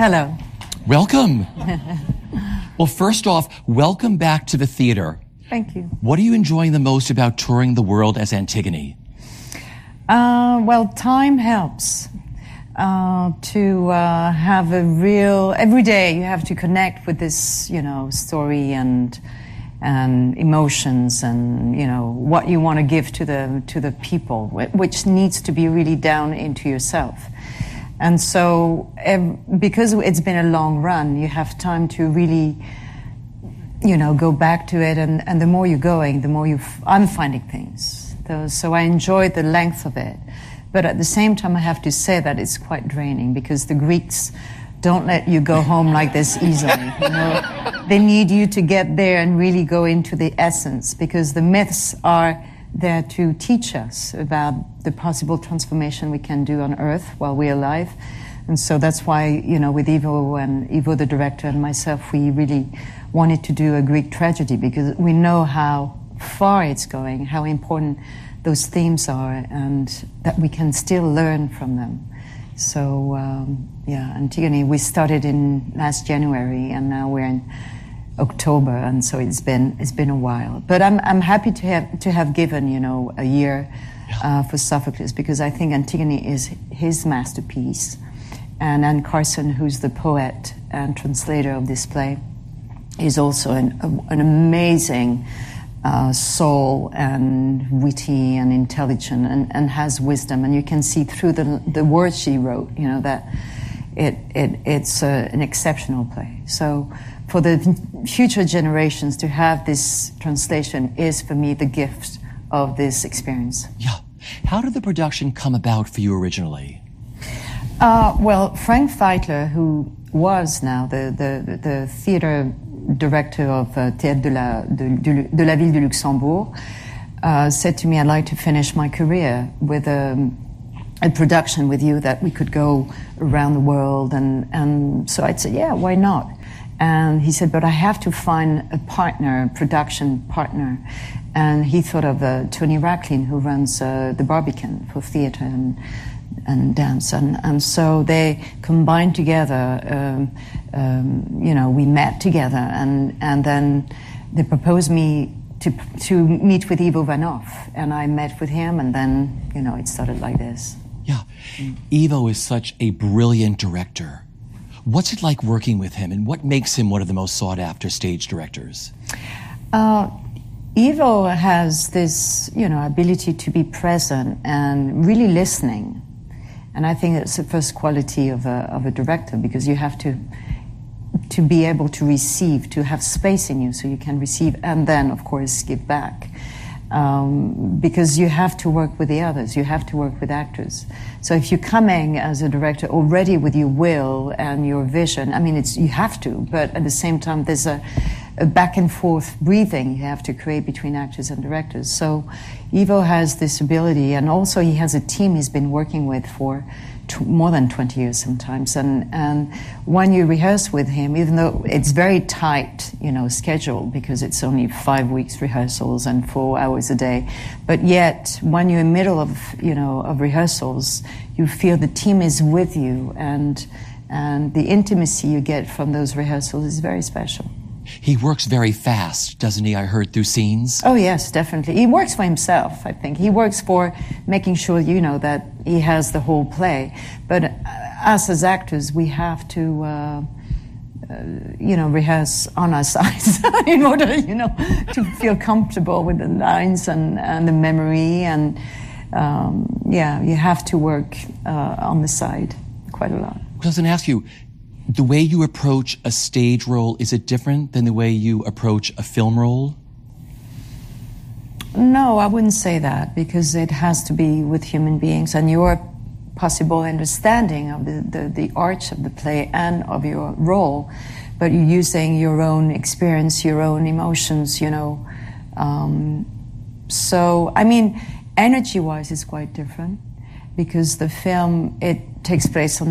Hello. Welcome. Well, first off, welcome back to the theater. Thank you. What are you enjoying the most about touring the world as Antigone? Well, time helps to have a real. Every day you have to connect with this, story and emotions and what you want to give to the people, which needs to be really down into yourself. And so, because it's been a long run, you have time to really, go back to it. And the more you're going, the more I'm finding things. So I enjoy the length of it. But at the same time, I have to say that it's quite draining because the Greeks don't let you go home like this easily. They need you to get there and really go into the essence, because the myths are there to teach us about the possible transformation we can do on Earth while we're alive. And so that's why, with Ivo and Ivo, the director, and myself, we really wanted to do a Greek tragedy because we know how far it's going, how important those themes are, and that we can still learn from them. So, Antigone, we started in last January, and now we're in October, and so it's been a while. But I'm happy to have given a year for Sophocles, because I think Antigone is his masterpiece, and Anne Carson, who's the poet and translator of this play, is also an amazing soul and witty and intelligent and has wisdom, and you can see through the words she wrote, that it's an exceptional play. So for the future generations to have this translation is, for me, the gift of this experience. Yeah. How did the production come about for you originally? Well, Frank Feitler, who was now the theater director of Théâtre de la Ville de Luxembourg, said to me, I'd like to finish my career with a production with you that we could go around the world. And so I said, yeah, why not? And he said, but I have to find a partner, a production partner. And he thought of Tony Racklin, who runs the Barbican for theater and dance. And so they combined together, we met together, and then they proposed me to meet with Ivo Vanov, and I met with him, and then, it started like this. Yeah. Ivo is such a brilliant director. What's it like working with him, and what makes him one of the most sought-after stage directors? Ivo has this, ability to be present and really listening. And I think it's the first quality of a director, because you have to be able to receive, to have space in you so you can receive, and then, of course, give back. Because you have to work with the others, you have to work with actors. So if you're coming as a director already with your will and your vision, you have to, but at the same time there's a back and forth breathing you have to create between actors and directors. So Ivo has this ability, and also he has a team he's been working with for more than 20 years sometimes. And when you rehearse with him, even though it's very tight, schedule, because it's only 5 weeks rehearsals and 4 hours a day, but yet when you're in the middle of rehearsals, you feel the team is with you, and the intimacy you get from those rehearsals is very special. He works very fast, doesn't he? I heard through scenes. Oh, yes, definitely. He works for himself, I think. He works for making sure, that he has the whole play. But us as actors, we have to, rehearse on our sides in order, to feel comfortable with the lines and the memory. And, you have to work on the side quite a lot. I was going to ask you, the way you approach a stage role, is it different than the way you approach a film role? No, I wouldn't say that, because it has to be with human beings and your possible understanding of the arch of the play and of your role, but you're using your own experience, your own emotions, So, energy-wise, it's quite different, because the film, it takes place on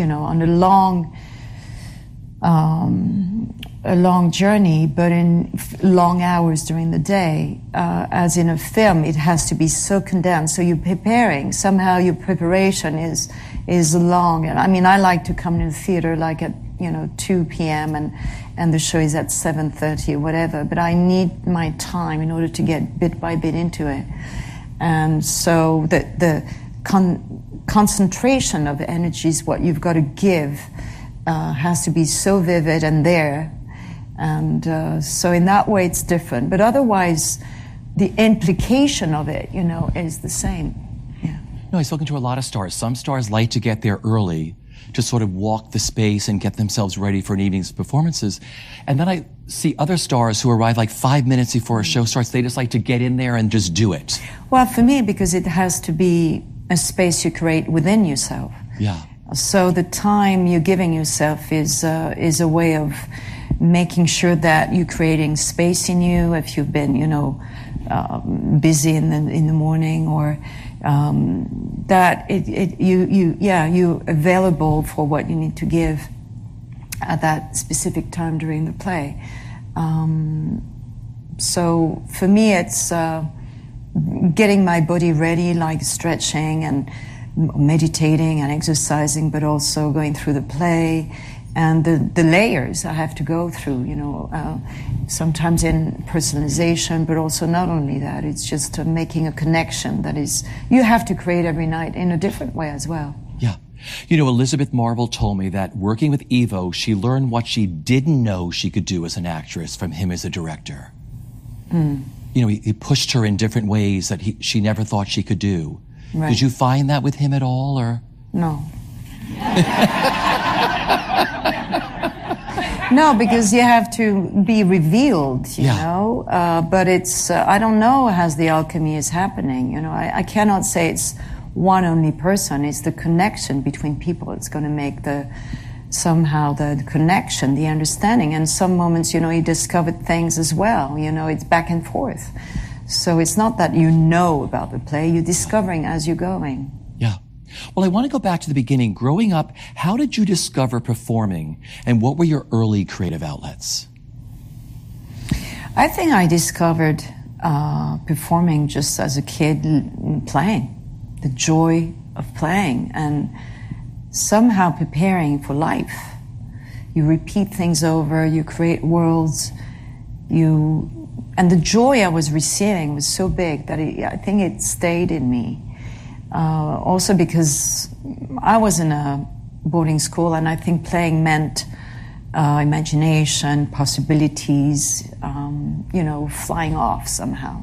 a long journey, but in long hours during the day. As in a film, it has to be so condensed. So you're preparing. Somehow your preparation is is long. And I mean, I like to come to the theater like at 2 p.m. and the show is at 7:30 or whatever. But I need my time in order to get bit by bit into it. And so the concentration of energies, what you've got to give, has to be so vivid and there. And so in that way it's different. But otherwise, the implication of it, is the same. Yeah. No, I've spoken to a lot of stars. Some stars like to get there early to sort of walk the space and get themselves ready for an evening's performances. And then I see other stars who arrive like 5 minutes before a show starts. They just like to get in there and just do it. Well, for me, because it has to be a space you create within yourself. Yeah. So the time you're giving yourself is a way of making sure that you're creating space in you. If you've been, busy in the morning, or that you're available for what you need to give at that specific time during the play. So for me, it's getting my body ready, like stretching and meditating and exercising, but also going through the play and the layers I have to go through, sometimes in personalization, but also not only that, it's just making a connection that is, you have to create every night in a different way as well. Yeah. Elizabeth Marvel told me that working with Ivo, she learned what she didn't know she could do as an actress from him as a director. Mm. He pushed her in different ways that she never thought she could do. Right. Did you find that with him at all, or? No. No, because you have to be revealed, you know. But it's, I don't know how the alchemy is happening, I cannot say it's one only person. It's the connection between people. It's going to make somehow the connection, the understanding. And some moments, he discovered things as well. It's back and forth. So it's not that you know about the play, you're discovering as you're going. Yeah. Well, I want to go back to the beginning. Growing up, how did you discover performing, and what were your early creative outlets? I think I discovered performing just as a kid, playing, the joy of playing, and somehow preparing for life. You repeat things over, you create worlds, and the joy I was receiving was so big that I think it stayed in me. Also because I was in a boarding school, and I think playing meant imagination, possibilities, flying off somehow,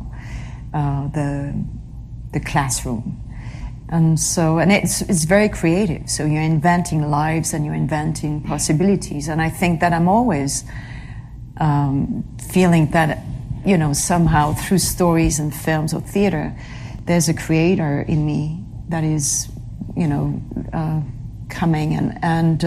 the classroom. And it's very creative. So you're inventing lives and you're inventing possibilities. And I think that I'm always feeling that, somehow through stories and films or theater, there's a creator in me that is, coming, and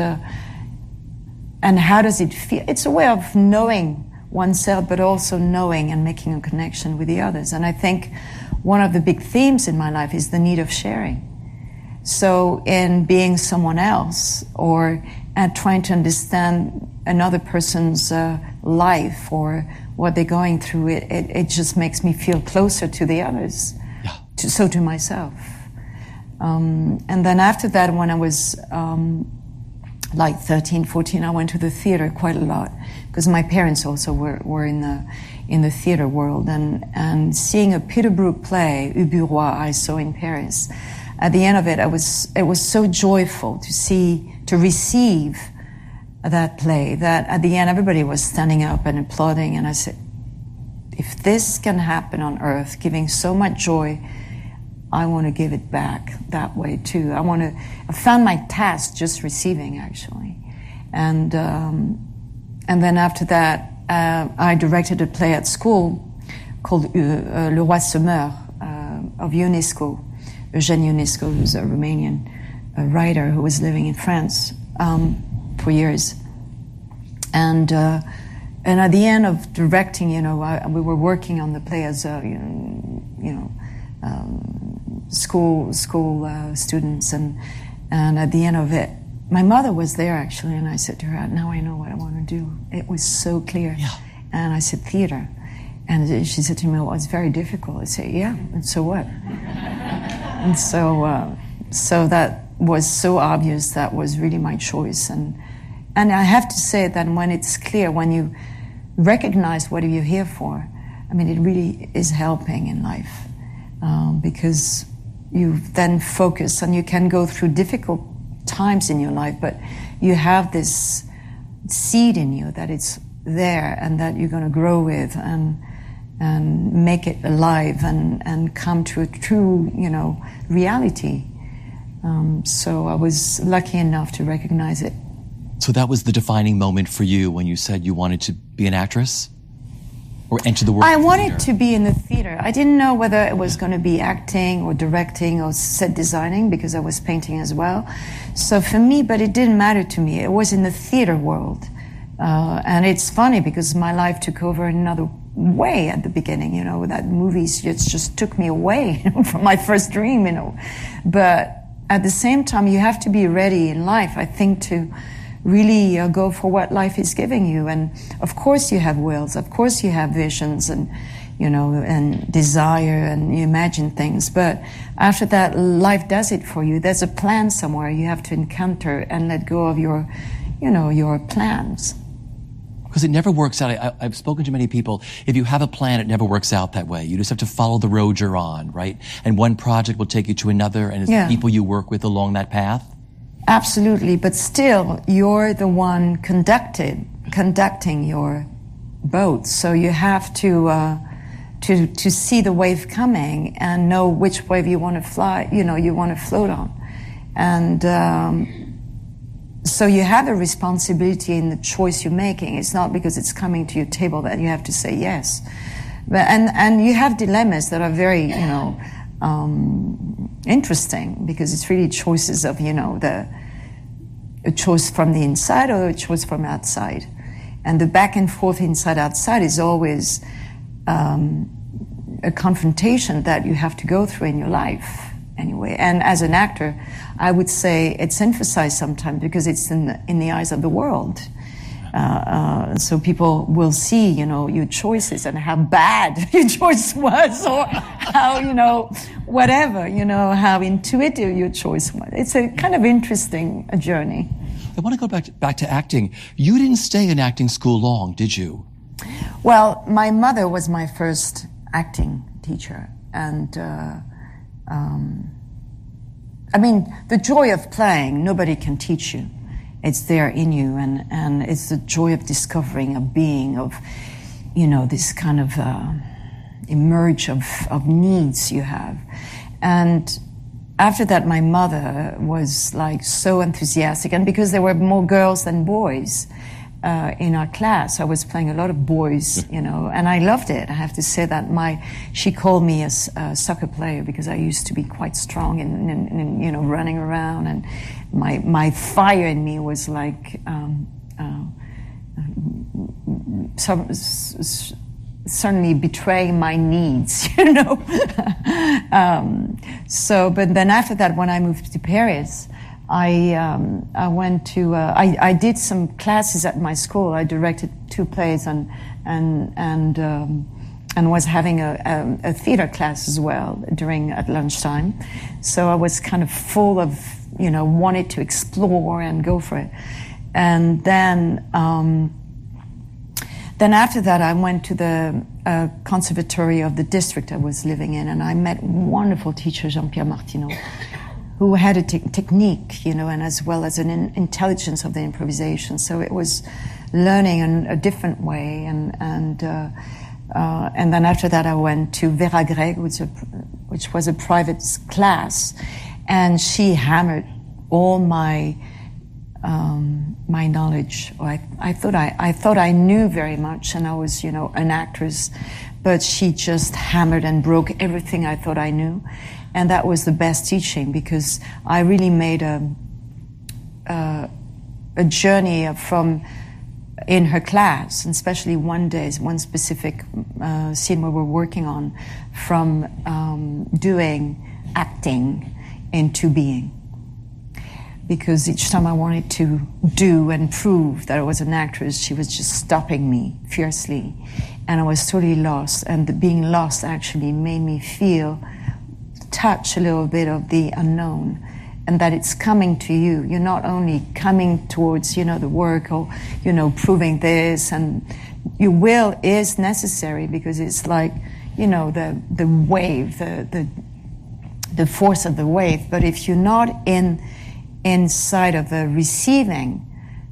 how does it feel? It's a way of knowing oneself, but also knowing and making a connection with the others. And I think one of the big themes in my life is the need of sharing. So in being someone else, or trying to understand another person's life or what they're going through, it just makes me feel closer to the others. To myself. And then after that, when I was like 13, 14, I went to the theater quite a lot, because my parents also were in the theater world, and seeing a Peter Brook play, Ubu-Roi, I saw in Paris. At the end of it, it was so joyful to receive that play, that at the end everybody was standing up and applauding, and I said, if this can happen on earth, giving so much joy, I want to give it back that way too. I found my task just receiving, actually. And then after that, I directed a play at school called Le Roi se meurt, of Ionesco, Eugène Ionesco, who's a Romanian writer who was living in France for years. And at the end of directing, we were working on the play as school students, and at the end of it, my mother was there actually, and I said to her, now I know what I want to do. It was so clear. Yeah. And I said, theater. And she said to me, well, it's very difficult. I said, yeah, and so what? And so was so obvious that was really my choice. And I have to say that when it's clear, when you recognize what you're here for, I mean, it really is helping in life, because you then focus and you can go through difficult times in your life, but you have this seed in you that it's there and that you're going to grow with and make it alive and come to a true, reality. So I was lucky enough to recognize it. So that was the defining moment for you when you said you wanted to be an actress? Or enter the world I of wanted theater? to be in the theater. I didn't know whether it was going to be acting or directing or set designing, because I was painting as well. So for me, but it didn't matter to me. It was in the theater world. And it's funny because my life took over another way at the beginning, that movies just took me away from my first dream, But at the same time, you have to be ready in life, I think, to really go for what life is giving you. And of course you have wills, of course you have visions and, and desire, and you imagine things. But after that, life does it for you. There's a plan somewhere you have to encounter and let go of your plans. Because it never works out. I've spoken to many people. If you have a plan, it never works out that way. You just have to follow the road you're on, right? And one project will take you to another, and it's the people you work with along that path. Absolutely, but still, you're the one conducting your boat. So you have to see the wave coming and know which wave you want to fly. You want to float on, and so you have a responsibility in the choice you're making. It's not because it's coming to your table that you have to say yes, but and you have dilemmas that are very interesting, because it's really choices of a choice from the inside or a choice from outside, and the back and forth inside outside is always a confrontation that you have to go through in your life anyway. And as an actor, I would say it's emphasized sometimes because it's in the eyes of the world. So people will see, your choices and how bad your choice was, or how, whatever, how intuitive your choice was. It's a kind of interesting journey. I want to go back to acting. You didn't stay in acting school long, did you? Well, my mother was my first acting teacher, and the joy of playing, nobody can teach you. It's there in you, and it's the joy of discovering, of being, of, this kind of emerge of needs you have. And after that, my mother was so enthusiastic, and because there were more girls than boys in our class, I was playing a lot of boys, and I loved it. I have to say that she called me a soccer player because I used to be quite strong and running around, and my fire in me was certainly betraying my needs, but then after that, when I moved to Paris, I went to I did some classes at my school. I directed 2 plays and was having a theater class as well at lunchtime. So I was kind of full of wanted to explore and go for it. And then after that, I went to the conservatory of the district I was living in, and I met wonderful teacher Jean-Pierre Martineau, who had a technique, and as well as an intelligence of the improvisation. So it was learning in a different way. And then after that, I went to Vera Gregg, which was a private class, and she hammered all my knowledge. I thought I knew very much, and I was, an actress, but she just hammered and broke everything I thought I knew. And that was the best teaching, because I really made a journey in her class, and especially one specific scene we were working on, from doing acting into being. Because each time I wanted to do and prove that I was an actress, she was just stopping me fiercely, and I was totally lost. And the being lost actually made me touch a little bit of the unknown, and that it's coming to you. You're not only coming towards, the work or, proving this, and your will is necessary because it's like, the wave, the force of the wave. But if you're not inside of the receiving,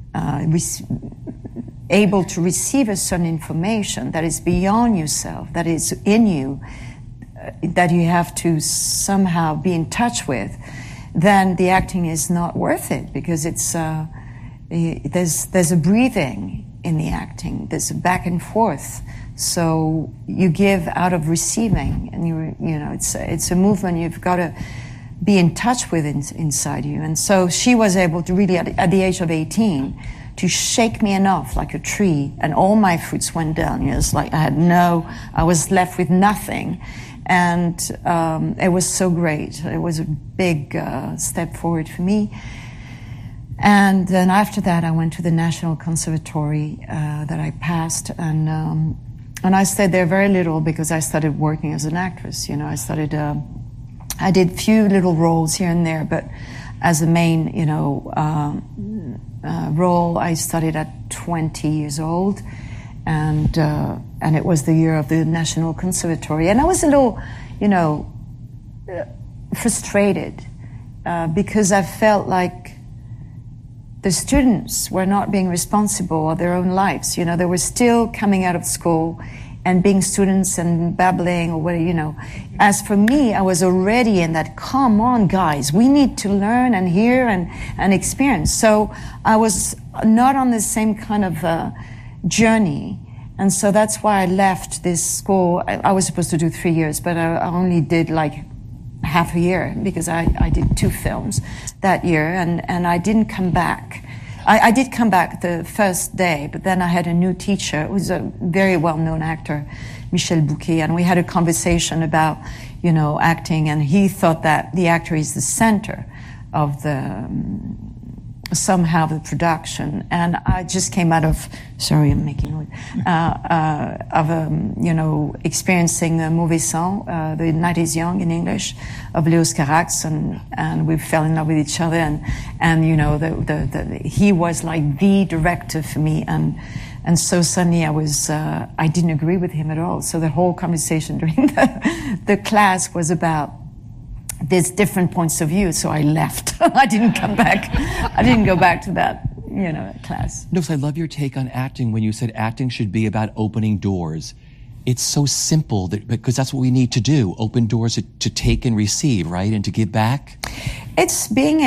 able to receive a certain information that is beyond yourself, that is in you, that you have to somehow be in touch with, then the acting is not worth it, because it's there's a breathing in the acting. There's a back and forth. So you give out of receiving, and it's a movement you've got to be in touch with inside you. And so she was able to really, at the age of 18, to shake me enough like a tree, and all my fruits went down. It's like I was left with nothing. And it was so great. It was a big step forward for me. And then after that, I went to the National Conservatory that I passed, and I stayed there very little because I started working as an actress. I did few little roles here and there, but as a main, role, I started at 20 years old. And it was the year of the National Conservatory. And I was a little, frustrated because I felt like the students were not being responsible of their own lives. They were still coming out of school and being students and babbling or whatever, As for me, I was already in that, come on, guys, we need to learn and hear and experience. So I was not on the same kind of journey. And so that's why I left this school. I was supposed to do 3 years, but I only did like half a year because I did 2 films that year, and I didn't come back. I did come back the first day, but then I had a new teacher who was a very well-known actor, Michel Bouquet, and we had a conversation about, acting, and he thought that the actor is the center of somehow the production. And I just came out of, sorry, I'm making noise, experiencing the Mauvais Sang, The Night is Young in English, of Léos Carax, and we fell in love with each other, and he was like the director for me, and so suddenly I didn't agree with him at all. So the whole conversation during the class was about there's different points of view, so I left. I didn't come back. I didn't go back to that, class. No, so I love your take on acting when you said acting should be about opening doors. It's so simple because that's what we need to do, open doors to take and receive, right, and to give back. It's being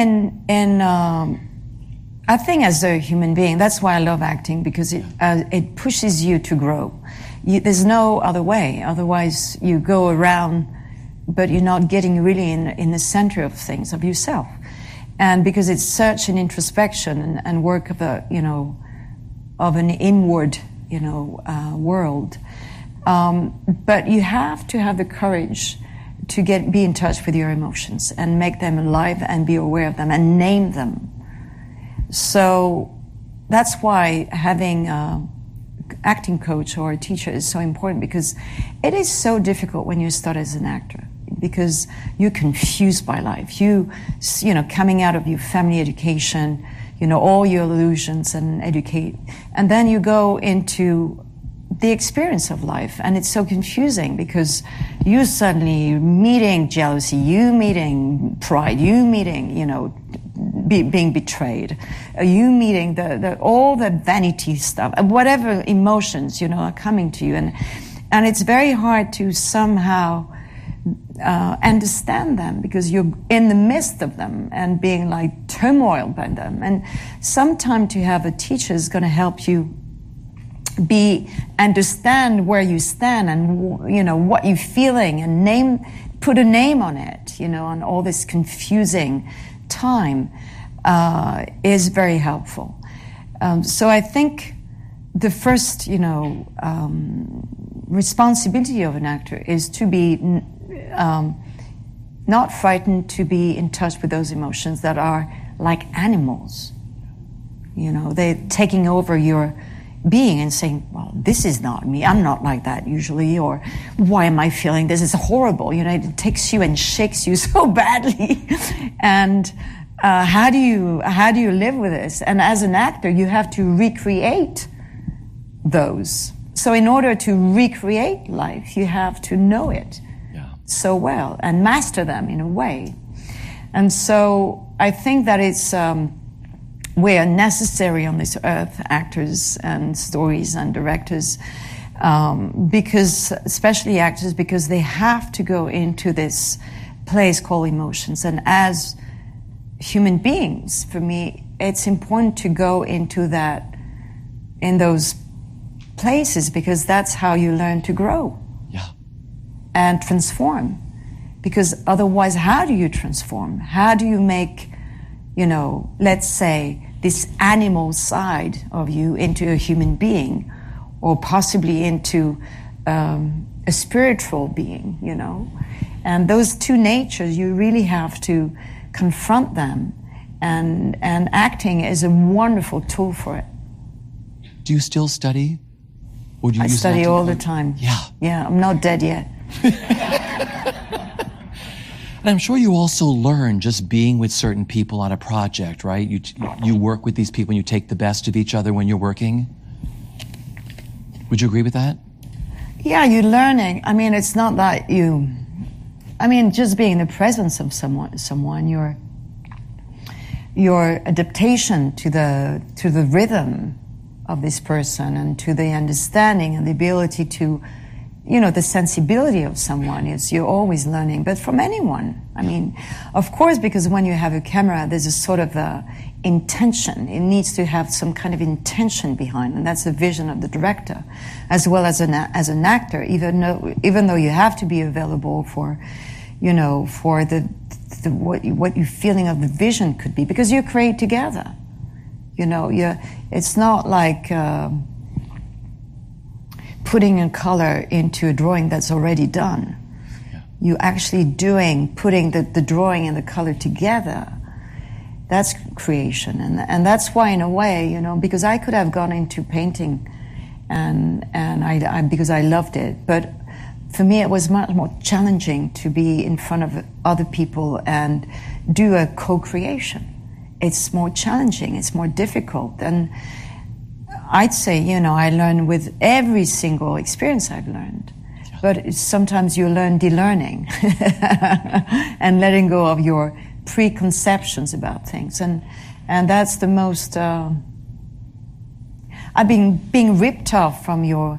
I think as a human being, that's why I love acting, because it pushes you to grow. There's no other way. Otherwise, you go around, but you're not getting really in the center of things, of yourself. And because it's such an introspection and work of an inward, world. But you have to have the courage to be in touch with your emotions and make them alive and be aware of them and name them. So that's why having acting coach or a teacher is so important, because it is so difficult when you start as an actor, because you're confused by life. You coming out of your family education, all your illusions and educate, and then you go into the experience of life, and it's so confusing because you suddenly meeting jealousy, you meeting pride, you meeting, being betrayed, you meeting all the vanity stuff, whatever emotions, are coming to you, and it's very hard to somehow understand them because you're in the midst of them and being like turmoil by them. And sometimes to have a teacher is going to help you understand where you stand and what you're feeling, and put a name on it, on all this confusing time, is very helpful. So I think the first responsibility of an actor is to be not frightened, to be in touch with those emotions that are like animals. They're taking over your being and saying, well, this is not me. I'm not like that usually. Or why am I feeling this? It's horrible. You know, it takes you and shakes you so badly. And how do you live with this? And as an actor, you have to recreate those. So in order to recreate life, you have to know it so well and master them in a way. And so I think that it's we are necessary on this earth, actors and stories and directors, because, especially actors, because they have to go into this place called emotions. And as human beings, for me, it's important to go into that, in those places, because that's how you learn to grow and transform. Because otherwise, how do you transform? How do you make, you know, let's say, this animal side of you into a human being, or possibly into a spiritual being, you know? And those two natures, you really have to confront them. And acting is a wonderful tool for it. Do you still study? Or do you I study all the time. Yeah, I'm not dead yet. And I'm sure you also learn just being with certain people on a project, right? You work with these people and you take the best of each other when you're working. Would you agree with that? Yeah, you're learning. I mean, it's not that just being in the presence of someone, your adaptation to the rhythm of this person and to the understanding and the ability to, you know, the sensibility of someone is, you're always learning, but from anyone. I mean, of course, because when you have a camera, there's a sort of intention. It needs to have some kind of intention behind, and that's the vision of the director, as well as an actor, even though you have to be available for, you know, for what your feeling of the vision could be, because you create together. You know, it's not like putting a color into a drawing that's already done. You actually putting the drawing and the color together. That's creation, and that's why, in a way, you know, because I could have gone into painting, and because I loved it, but for me it was much more challenging to be in front of other people and do a co-creation. It's more challenging, it's more difficult, and I'd say, you know, I learn with every single experience I've learned. But sometimes you learn de-learning and letting go of your preconceptions about things. And that's the most... I've been being ripped off from your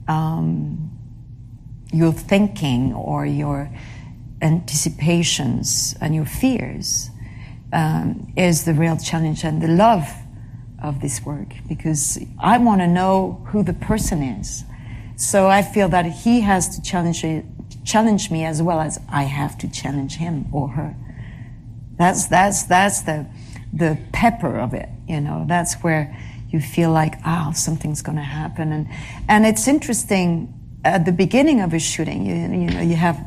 thinking or your anticipations and your fears is the real challenge and the love of this work, because I want to know who the person is. So I feel that he has to challenge me as well as I have to challenge him or her. That's the pepper of it, you know. That's where you feel like, something's going to happen. And it's interesting, at the beginning of a shooting, you know, you have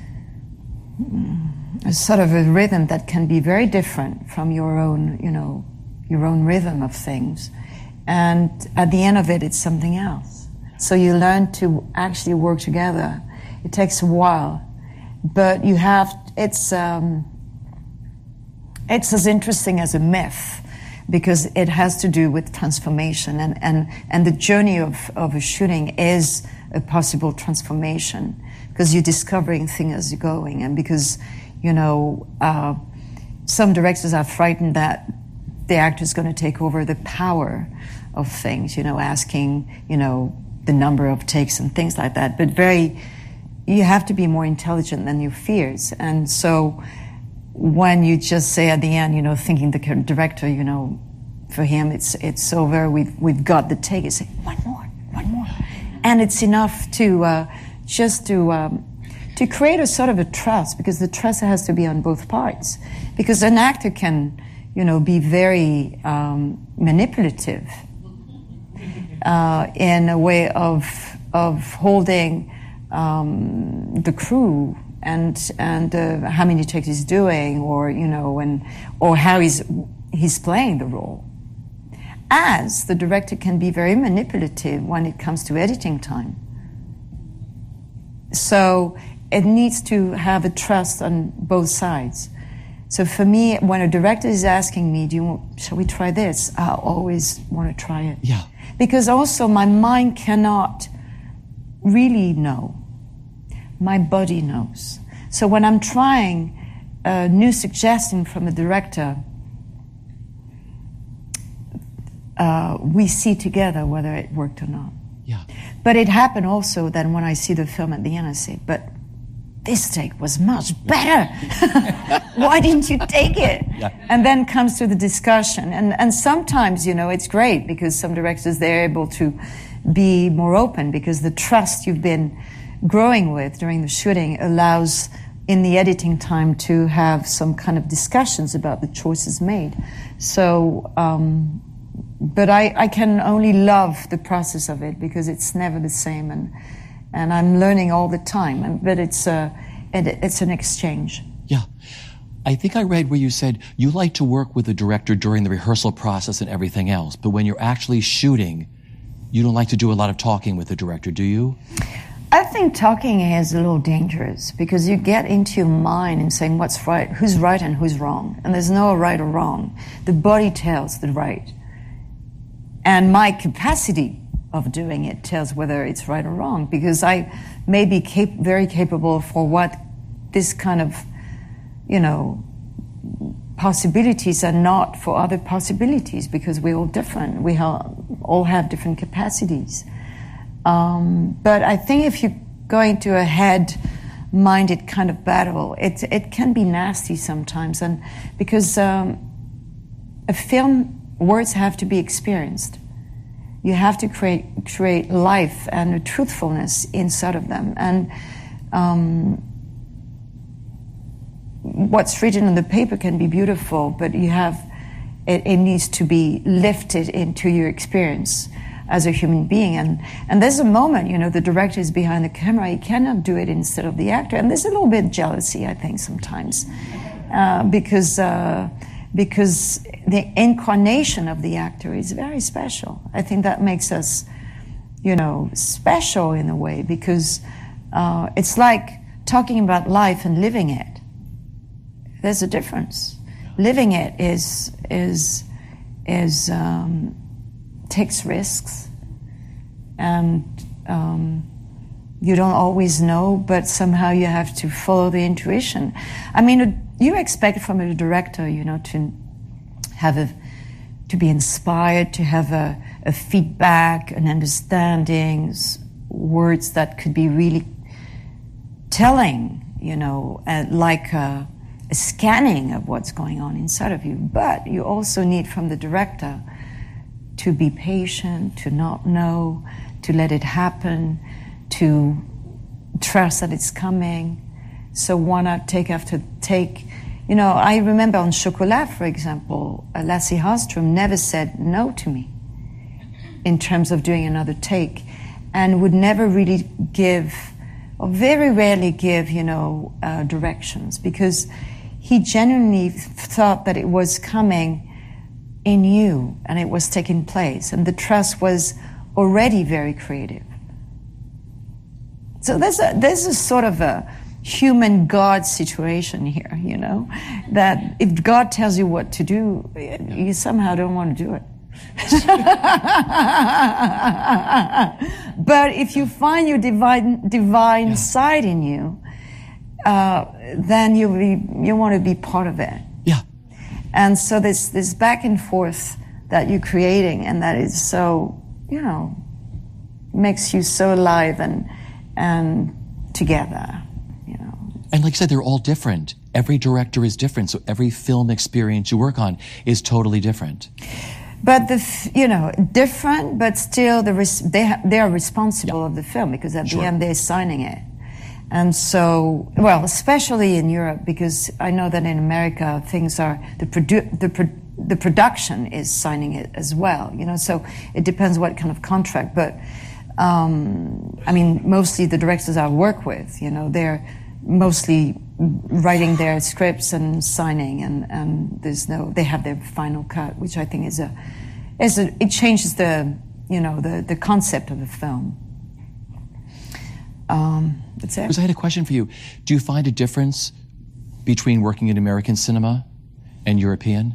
a sort of a rhythm that can be very different from your own, you know, your own rhythm of things. And at the end of it, it's something else. So you learn to actually work together. It takes a while, but it's as interesting as a myth, because it has to do with transformation, and the journey of a shooting is a possible transformation, because you're discovering things as you're going, and because, you know, some directors are frightened that the actor is going to take over the power of things, you know, asking, you know, the number of takes and things like that. But you have to be more intelligent than your fears. And so when you just say at the end, you know, thinking the director, you know, for him it's over, we've got the take, you say, one more. And it's enough to to create a sort of a trust, because the trust has to be on both parts. Because an actor can, you know, be very manipulative in a way of holding the crew and how many takes he's doing, or, you know, or how he's playing the role. as the director can be very manipulative when it comes to editing time. So it needs to have a trust on both sides. So for me, when a director is asking me, shall we try this? I always want to try it. Yeah. Because also my mind cannot really know. My body knows. So when I'm trying a new suggestion from a director, we see together whether it worked or not. Yeah. But it happened also that when I see the film at the end, I say, but this take was much better. Why didn't you take it? Yeah. And then comes to the discussion. And sometimes, it's great because some directors, they're able to be more open because the trust you've been growing with during the shooting allows in the editing time to have some kind of discussions about the choices made. So, but I can only love the process of it because it's never the same, and I'm learning all the time. But it's an exchange. Yeah. I think I read where you said you like to work with the director during the rehearsal process and everything else, but when you're actually shooting, you don't like to do a lot of talking with the director, do you? I think talking is a little dangerous because you get into your mind and saying what's right, who's right and who's wrong. And there's no right or wrong. The body tells the right. And my capacity of doing it tells whether it's right or wrong because I may be very capable for what this kind of, possibilities are not for other possibilities because we're all different. We all have different capacities. But I think if you go into a head-minded kind of battle, it can be nasty sometimes, and because a film, words have to be experienced. You have to create life and a truthfulness inside of them, and what's written on the paper can be beautiful, but it needs to be lifted into your experience as a human being. And there's a moment, the director is behind the camera, he cannot do it instead of the actor. And there's a little bit of jealousy, I think, sometimes, because the incarnation of the actor is very special. I think that makes us, special in a way, because it's like talking about life and living it. There's a difference. Living it takes risks, and you don't always know, but somehow you have to follow the intuition. I mean, you expect from a director, to be inspired, to have a feedback, an understanding, words that could be really telling, like a scanning of what's going on inside of you. But you also need from the director to be patient, to not know, to let it happen, to trust that it's coming. So why not take after take? I remember on Chocolat, for example, Lasse Hallström never said no to me in terms of doing another take, and would never really give, or very rarely give, directions, because he genuinely thought that it was coming in you, and it was taking place, and the trust was already very creative. So there's a sort of a human God situation here, that if God tells you what to do, you somehow don't want to do it. But if you find your divine side in you, then you want to be part of it. Yeah. And so this back and forth that you're creating, and that is so, makes you so alive and together, And like I said, they're all different. Every director is different, so every film experience you work on is totally different. But different, but still they are responsible of the film, because at the end they're signing it. And so, especially in Europe, because I know that in America things are the production is signing it as well. So it depends what kind of contract. But mostly the directors I work with, they're mostly writing their scripts and signing, and they have their final cut, which I think it changes the, you know, the concept of the film. That's it. Because I had a question for you. Do you find a difference between working in American cinema and European?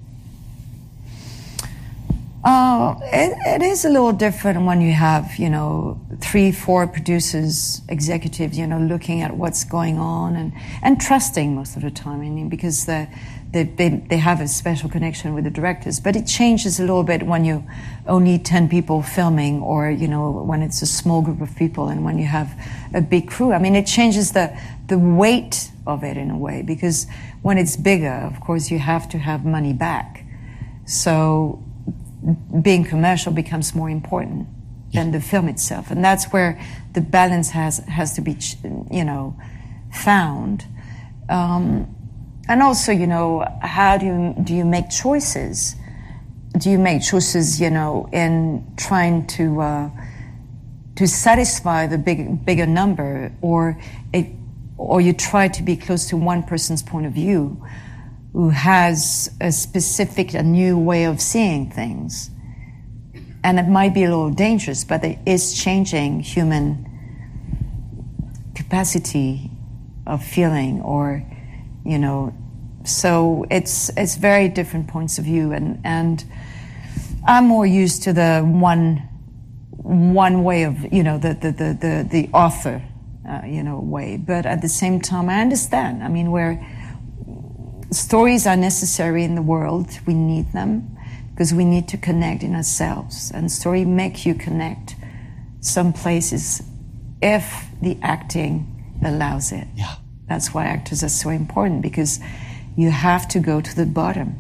It is a little different when you have, you know, 3, 4 producers, executives, you know, looking at what's going on and trusting most of the time. I mean, because they have a special connection with the directors. But it changes a little bit when you only 10 people filming, or, you know, when it's a small group of people and when you have a big crew. I mean, it changes the weight of it in a way, because when it's bigger, of course, you have to have money back. So being commercial becomes more important than the film itself. And that's where the balance has to be, you know, found. And also, you know, how do you make choices? Do you make choices, you know, in trying to satisfy the bigger number, or you try to be close to one person's point of view, who has a new way of seeing things. And it might be a little dangerous, but it is changing human capacity of feeling, or, you know, so it's very different points of view, and I'm more used to the one way of, you know, the author, you know, way. But at the same time, I understand. I mean, where stories are necessary in the world, we need them, because we need to connect in ourselves, and story make you connect some places if the acting allows it. Yeah. That's why actors are so important, because you have to go to the bottom.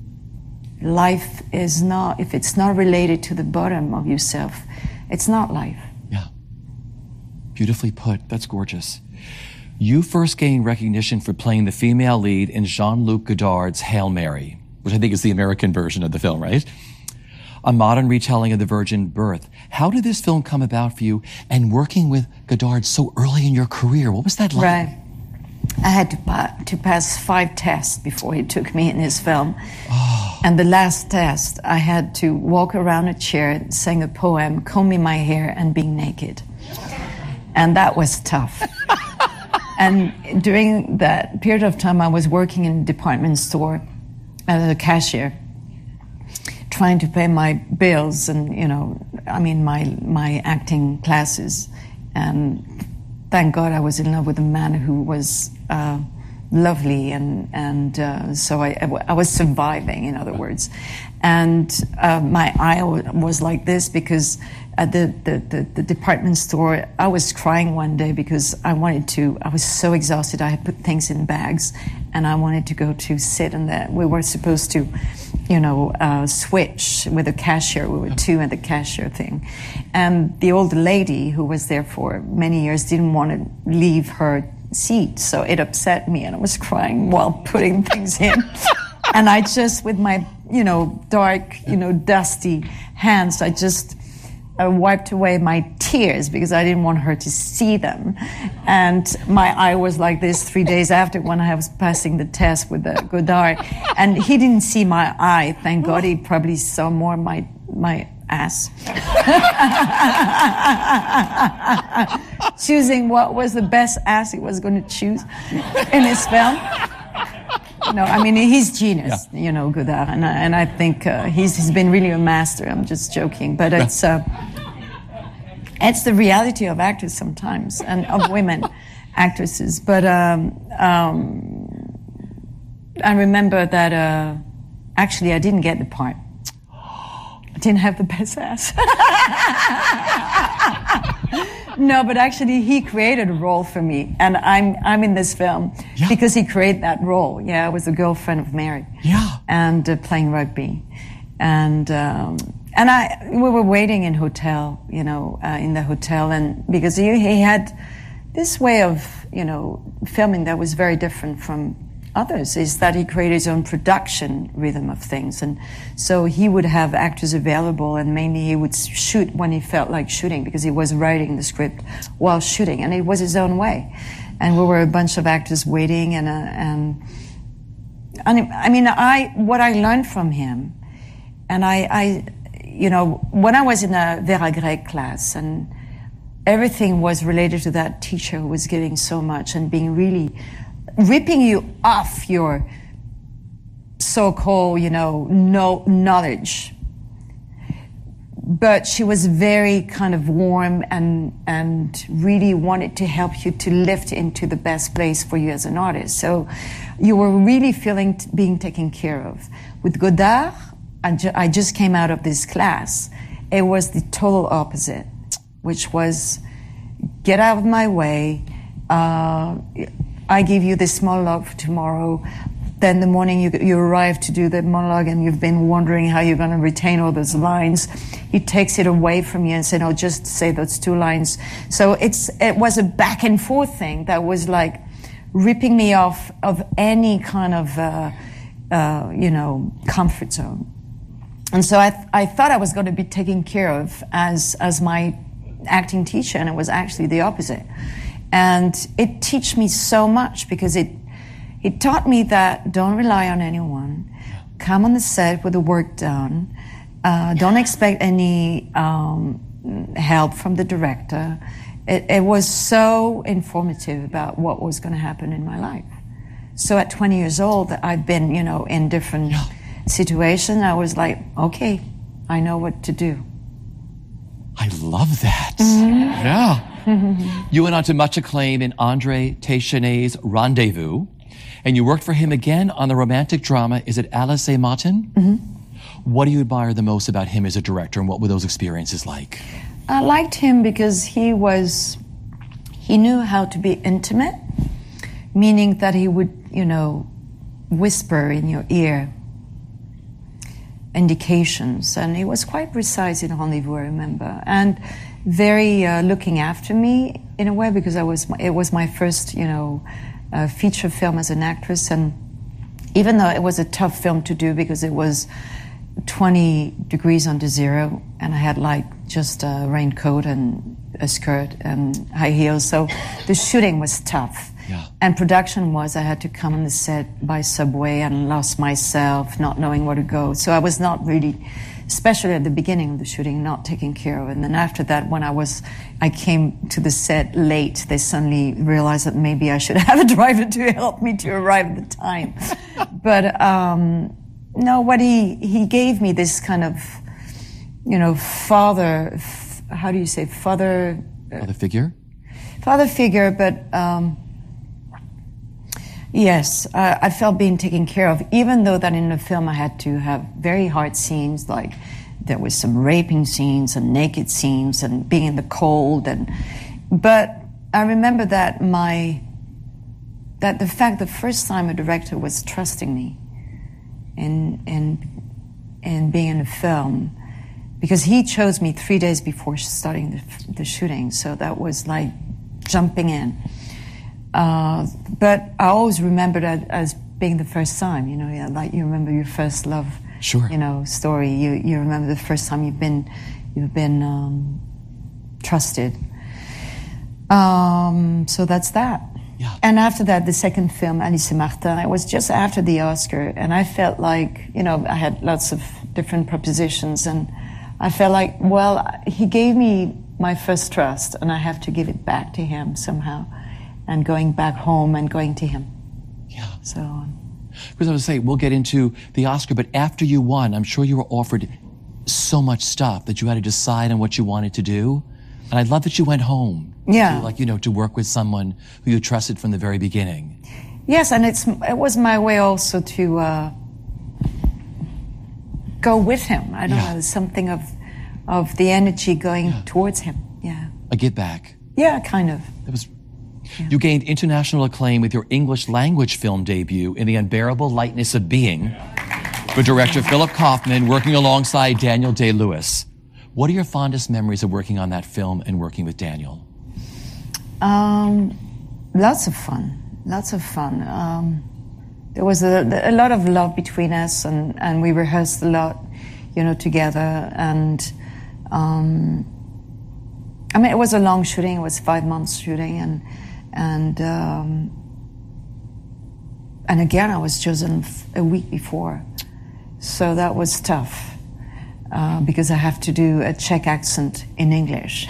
Life is not, if it's not related to the bottom of yourself, it's not life. Yeah. Beautifully put. That's gorgeous. You first gained recognition for playing the female lead in Jean-Luc Godard's Hail Mary, which I think is the American version of the film, right? A modern retelling of the virgin birth. How did this film come about for you, and working with Godard so early in your career? What was that like? Right. I had to pass 5 tests before he took me in his film. Oh. And the last test, I had to walk around a chair, sing a poem, combing my hair, and being naked. And that was tough. And during that period of time, I was working in a department store as a cashier, trying to pay my bills and, you know, I mean, my acting classes. And thank God I was in love with a man who was lovely, and so I was surviving, in other words. And my eye was like this, because at the department store, I was crying one day because I was so exhausted. I had put things in bags, and I wanted to go to sit in that. We were supposed to, you know, switch with the cashier. We were 2 at the cashier thing. And the old lady who was there for many years didn't want to leave her seat, so it upset me, and I was crying while putting things in. And I just, with my, you know, dark, you know, dusty hands, I wiped away my tears because I didn't want her to see them. And my eye was like this 3 days after, when I was passing the test with the Godard. And he didn't see my eye, thank God. He probably saw more my ass. Choosing what was the best ass he was going to choose in his film. No, I mean, he's genius, you know, Godard, and I think he's been really a master. I'm just joking, but it's the reality of actors sometimes, and of women actresses. But I remember that actually I didn't get the part. I didn't have the best ass. No, but actually he created a role for me, and I'm in this film because he created that role. Yeah, I was the girlfriend of Mary. Yeah. And playing rugby, and we were waiting in the hotel, and because he had this way of, you know, filming that was very different from others, is that he created his own production rhythm of things. And so he would have actors available, and mainly he would shoot when he felt like shooting, because he was writing the script while shooting, and it was his own way. And we were a bunch of actors waiting, and I mean, what I learned from him, and I when I was in a Vera Gregg class and everything was related to that teacher who was giving so much and being really ripping you off your so-called, no knowledge. But she was very kind of warm and really wanted to help you to lift into the best place for you as an artist. So you were really feeling being taken care of. With Godard, I just came out of this class. It was the total opposite, which was get out of my way. I give you this monologue for tomorrow. Then the morning you arrive to do the monologue and you've been wondering how you're going to retain all those lines. He takes it away from you and said, "No, just say those 2 lines." So it was a back and forth thing that was like ripping me off of any kind of, comfort zone. And so I thought I was going to be taken care of as my acting teacher, and it was actually the opposite. And it taught me so much because it taught me that don't rely on anyone. Come on the set with the work done. Don't expect any help from the director. It was so informative about what was going to happen in my life. So at 20 years old, I've been, in different situations. I was like, okay, I know what to do. I love that. Mm-hmm. Yeah. You went on to much acclaim in André Téchenet's Rendezvous, and you worked for him again on the romantic drama, is it Alice et Martin? Mm-hmm. What do you admire the most about him as a director, and what were those experiences like? I liked him because he knew how to be intimate, meaning that he would, whisper in your ear indications, and he was quite precise in Rendezvous, I remember, and very looking after me in a way, because it was my first, feature film as an actress, and even though it was a tough film to do because it was 20 degrees under zero, and I had just a raincoat and a skirt and high heels, so the shooting was tough. Yeah. And production was, I had to come on the set by subway and lost myself, not knowing where to go. So I was not really, especially at the beginning of the shooting, not taken care of. And then after that, when I came to the set late, they suddenly realized that maybe I should have a driver to help me to arrive at the time. But, no, what he gave me this kind of, father figure? Father figure, but, yes, I felt being taken care of, even though that in the film I had to have very hard scenes, like there was some raping scenes and naked scenes and being in the cold, but I remember that the first time a director was trusting me in being in a film, because he chose me 3 days before starting the shooting, so that was like jumping in. But I always remember that as being the first time, like you remember your first love, sure, story. You remember the first time you've been trusted. So that's that. Yeah. And after that, the second film, Alice et Martin, it was just after the Oscar, and I felt like, I had lots of different propositions, and I felt like, well, he gave me my first trust, and I have to give it back to him somehow. And going back home and going to him. Yeah. So. Because I was saying, we'll get into the Oscar, but after you won, I'm sure you were offered so much stuff that you had to decide on what you wanted to do. And I love that you went home. Yeah. To work with someone who you trusted from the very beginning. Yes, and it was my way also to go with him. I don't know, there's something of the energy going towards him. Yeah. A give back. Yeah, kind of. That was. Yeah. You gained international acclaim with your English language film debut in The Unbearable Lightness of Being with director Philip Kaufman, working alongside Daniel Day-Lewis. What are your fondest memories of working on that film and working with Daniel? Lots of fun. There was a lot of love between us, and we rehearsed a lot, together. And it was a long shooting. It was 5 months shooting, and again, I was chosen a week before, so that was tough. because I have to do a Czech accent in English.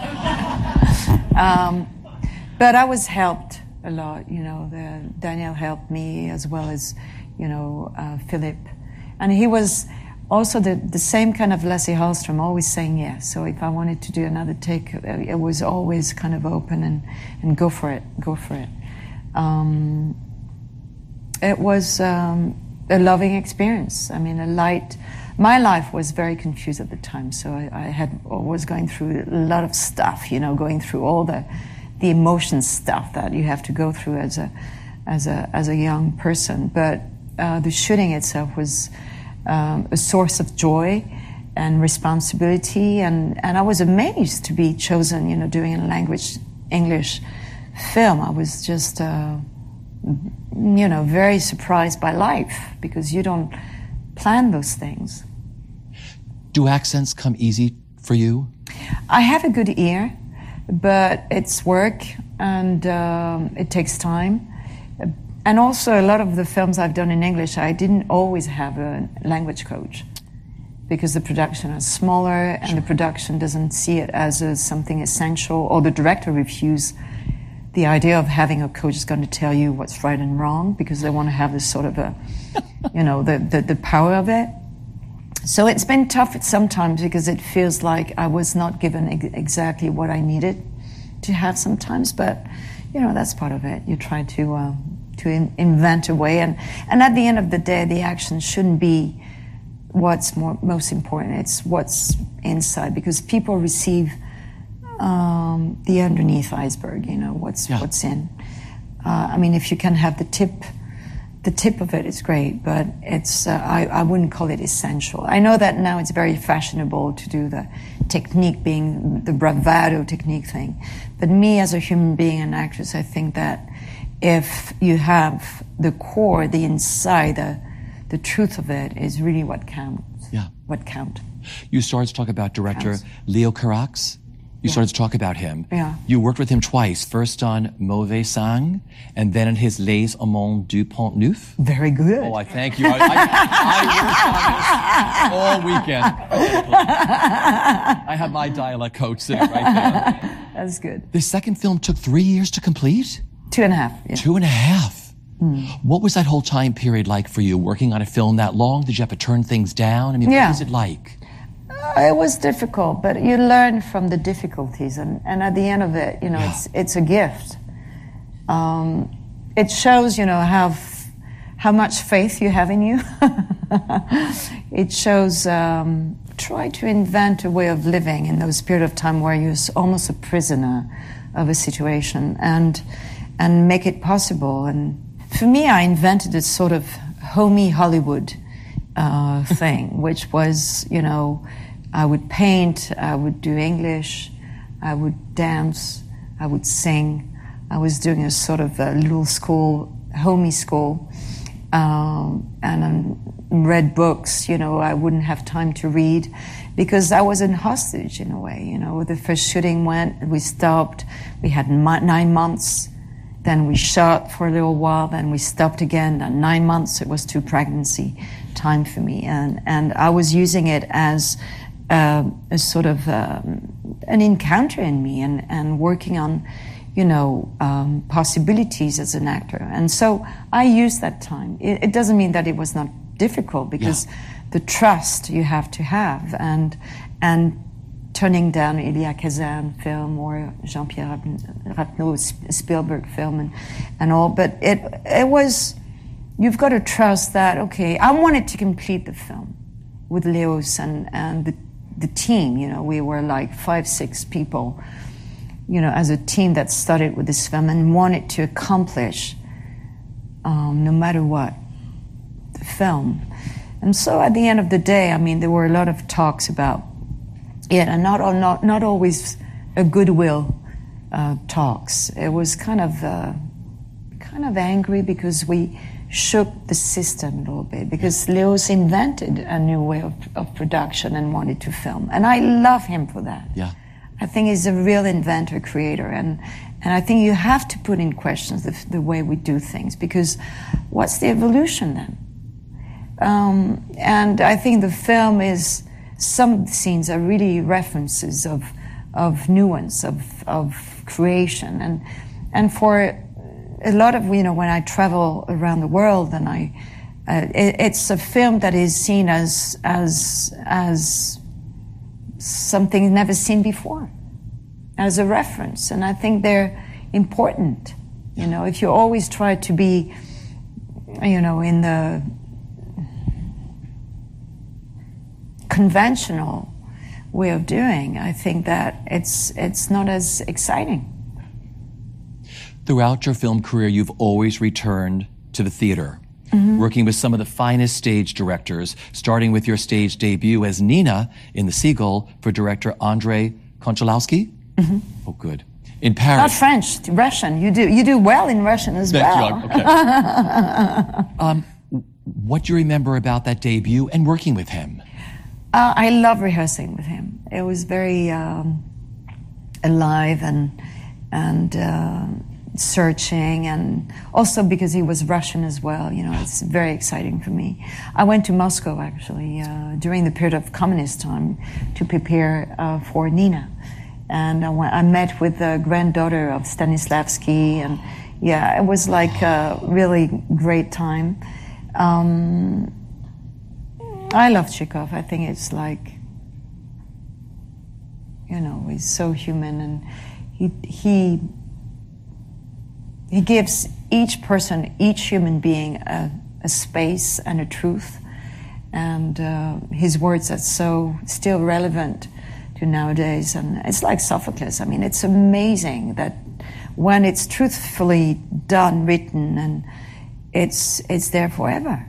But I was helped a lot, you know. Daniel helped me as well as, you know, Philip. And he was also the same kind of Lasse Hallström, always saying yes. So if I wanted to do another take, it was always kind of open and go for it. It was a loving experience. I mean, my life was very confused at the time, so I was going through a lot of stuff, you know, going through all the emotion stuff that you have to go through as a young person. But the shooting itself was a source of joy and responsibility, and I was amazed to be chosen, you know, doing a language English film. I was just, you know, very surprised by life, because you don't plan those things. Do accents come easy for you? I have a good ear, but it's work, and it takes time. And also, a lot of the films I've done in English, I didn't always have a language coach, because the production is smaller, and the production doesn't see it as something essential, or the director refuses the idea of having a coach is going to tell you what's right and wrong, because they want to have this sort of you know, the power of it. So it's been tough sometimes, because it feels like I was not given exactly what I needed to have sometimes. But, you know, that's part of it. You try to invent a way, and at the end of the day, the action shouldn't be what's most important. It's what's inside, because people receive the underneath iceberg. You know, what's in. I mean, if you can have the tip of it, it's great, but it's I wouldn't call it essential. I know that now it's very fashionable to do the technique, being the bravado technique thing, but me as a human being and actress, I think that if you have the core, the inside, the truth of it is really what counts. Yeah. What count. You started to talk about director Leo Carax. You started to talk about him. Yeah. You worked with him twice, first on Mauvais Sang, and then on his Les Amants du Pont Neuf. Very good. Oh, I thank you. I worked on this all weekend. I have my dialect coach sitting right there. That's good. The second film took 3 years to complete? 2.5. Yeah. 2.5. What was that whole time period like for you, working on a film that long? Did you have to turn things down? I mean, what was it like? It was difficult, but you learn from the difficulties, and at the end of it, you know, it's a gift. It shows, you know, how much faith you have in you. It shows try to invent a way of living in those period of time where you're almost a prisoner of a situation, and make it possible. And for me, I invented this sort of homey Hollywood thing, which was, you know, I would paint, I would do English, I would dance, I would sing. I was doing a sort of a little school, homey school, and read books. You know, I wouldn't have time to read because I was a hostage in a way. You know, the first shooting went, we stopped, we had 9 months, then we shot for a little while, then we stopped again, and 9 months, it was too pregnancy time for me. And I was using it as a sort of an encounter in me, and working on, you know, possibilities as an actor. And so I used that time. It doesn't mean that it was not difficult, because the trust you have to have, and turning down Elia Kazan film or Jean-Pierre Rapneau Spielberg film and all, but it was, you've got to trust that, okay, I wanted to complete the film with Leos and the team. You know, we were like 5-6 people, you know, as a team that started with this film and wanted to accomplish, no matter what, the film. And so at the end of the day, I mean, there were a lot of talks about it, and not always a goodwill talks. It was kind of angry because we shook the system a little bit, because Leos invented a new way of production and wanted to film. And I love him for that. Yeah. I think he's a real inventor, creator, and I think you have to put in questions the way we do things, because what's the evolution then? And I think the film is some scenes are really references of nuance, of creation, and for a lot of, when I travel around the world, and it's a film that is seen as something never seen before, as a reference, and I think they're important. If you always try to be, in the conventional way of doing, I think that it's not as exciting. Throughout your film career, you've always returned to the theater, working with some of the finest stage directors, starting with your stage debut as Nina in The Seagull for director Andrei Konchalovsky. Oh, good. In Paris. Not French, Russian. You do well in Russian as well. Okay. What do you remember about that debut and working with him? I love rehearsing with him. It was very alive and searching, and also because he was Russian as well. It's very exciting for me. I went to Moscow actually during the period of communist time to prepare for Nina, and I met with the granddaughter of Stanislavski, and it was like a really great time. I love Chekhov. I think it's like, he's so human, and he gives each person, each human being a space and a truth, and his words are so still relevant to nowadays. And it's like Sophocles. I mean, it's amazing that when it's truthfully done, written, and it's there forever.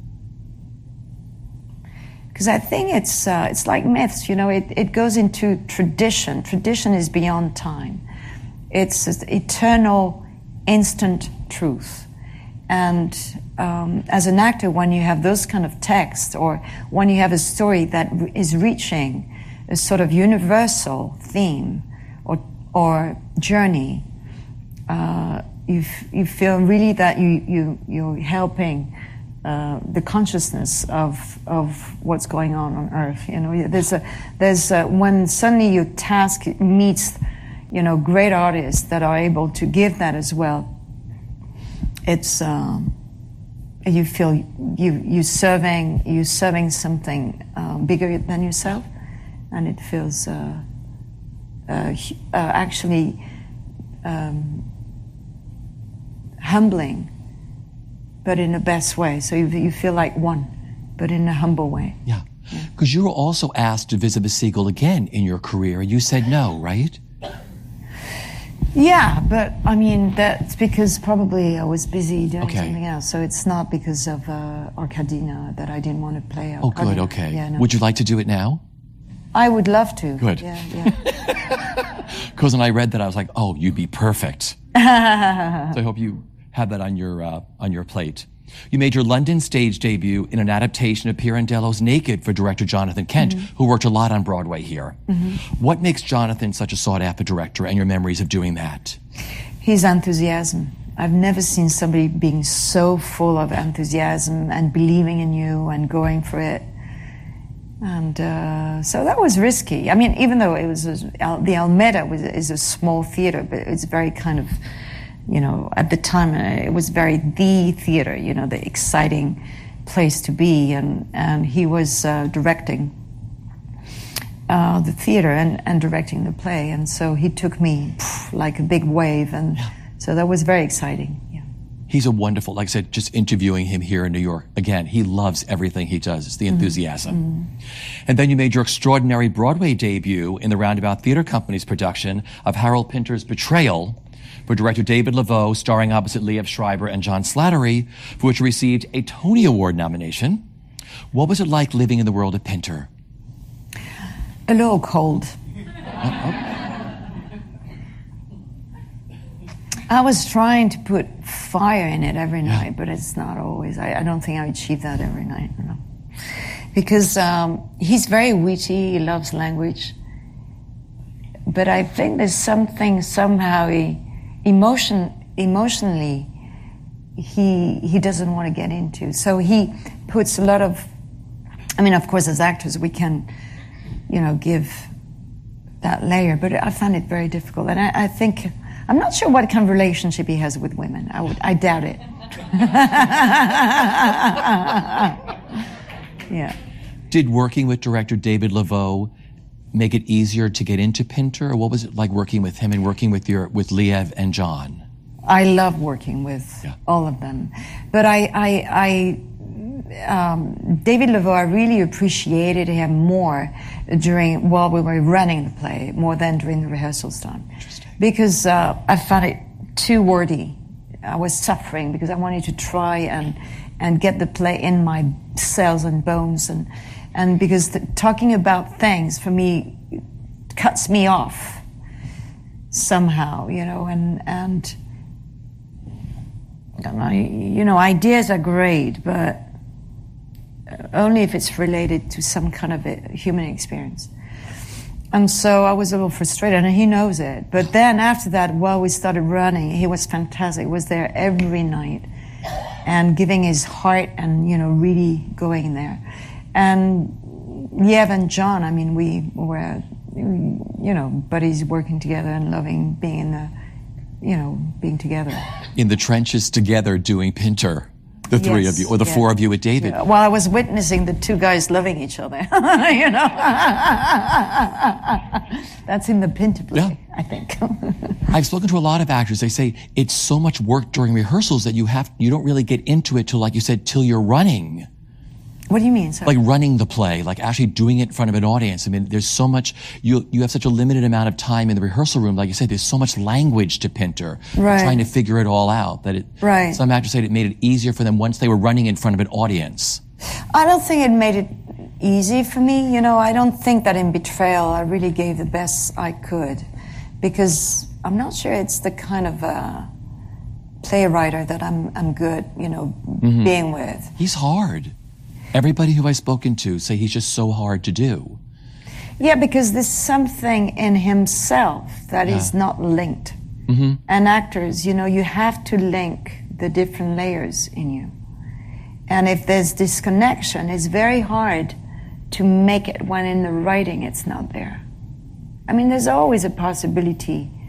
Because I think it's like myths, it goes into tradition. Tradition is beyond time. It's eternal, instant truth. And as an actor, when you have those kind of texts, or when you have a story that is reaching a sort of universal theme or journey, you feel really that you're helping the consciousness of what's going on Earth. There's when suddenly your task meets, great artists that are able to give that as well. It's you feel you serving something bigger than yourself, and it feels actually humbling, but in the best way. So you feel like one, but in a humble way. Yeah. Because you were also asked to visit the Seagull again in your career. You said no, right? Yeah, but I mean, that's because probably I was busy doing something else. So it's not because of Arkadina that I didn't want to play Arkadina. Oh, good, okay. Yeah, no. Would you like to do it now? I would love to. Good. Yeah. Because when I read that, I was like, oh, you'd be perfect. So I hope you have that on your plate. You made your London stage debut in an adaptation of Pirandello's Naked for director Jonathan Kent, who worked a lot on Broadway here. What makes Jonathan such a sought-after director, and your memories of doing that? His enthusiasm. I've never seen somebody being so full of enthusiasm and believing in you and going for it. And so that was risky. I mean, even though it was the Almeida is a small theater, but it's very kind of, at the time it was very the theater, the exciting place to be. And he was directing the theater and directing the play. And so he took me like a big wave. And so that was very exciting. Yeah. He's a wonderful, like I said, just interviewing him here in New York. Again, he loves everything he does. It's the enthusiasm. And then you made your extraordinary Broadway debut in the Roundabout Theater Company's production of Harold Pinter's Betrayal for director David Laveau, starring opposite Liev Schreiber and John Slattery, for which you received a Tony Award nomination. What was it like living in the world of Pinter? A little cold. I was trying to put fire in it every night, but it's not always. I don't think I achieve that every night. No. Because he's very witty, he loves language. But I think there's something somehow emotionally he doesn't want to get into. So he puts a lot of, of course as actors we can give that layer. But I find it very difficult. And I think, I'm not sure what kind of relationship he has with women. I doubt it. Yeah. Did working with director David Laveau make it easier to get into Pinter? Or what was it like working with him and working with Liev and John? I love working with all of them. But David Laveau, I really appreciated him more while we were running the play, more than during the rehearsals time. Because I found it too wordy. I was suffering because I wanted to try and get the play in my cells and bones, and because talking about things for me cuts me off somehow, and ideas are great, but only if it's related to some kind of a human experience. And so I was a little frustrated, and he knows it. But then after that, while we started running, he was fantastic. He was there every night and giving his heart and, really going there. And Liev and John, I mean, we were, buddies working together and loving being being together. In the trenches together doing Pinter. The three of you, or the four of you with David. Yeah. Well, I was witnessing the two guys loving each other, That's in the Pinter play, I think. I've spoken to a lot of actors. They say it's so much work during rehearsals that you don't really get into it till, like you said, till you're running. What do you mean, sir? Like running the play, like actually doing it in front of an audience. I mean, there's so much, you have such a limited amount of time in the rehearsal room. Like you said, there's so much language to Pinter. Right. Trying to figure it all out. Right. Some actors said it made it easier for them once they were running in front of an audience. I don't think it made it easy for me. I don't think that in Betrayal I really gave the best I could, because I'm not sure it's the kind of playwright that I'm good, being with. He's hard. Everybody who I've spoken to say he's just so hard to do. Yeah, because there's something in himself that is not linked. Mm-hmm. And actors, you have to link the different layers in you. And if there's disconnection, it's very hard to make it when in the writing it's not there. I mean, there's always a possibility